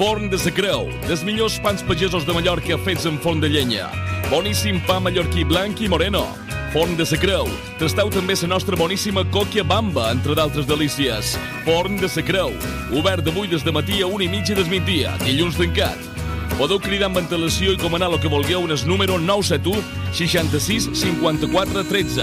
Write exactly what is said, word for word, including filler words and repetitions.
Forn de sa Creu, dels millors pans pagesos de Mallorca fets en forn de llenya. Boníssim pa mallorquí blanc i moreno. Forn de sa Creu. Tasteu també la nostra boníssima còquia bamba, entre d'altres delícies. Forn de sa Creu. Obert d'avui des de matí a una i mitja del migdia, dilluns tancat. Podeu cridar amb antelació i comanar el que vulgueu en el número nou set u seixanta-sis cinquanta-quatre tretze.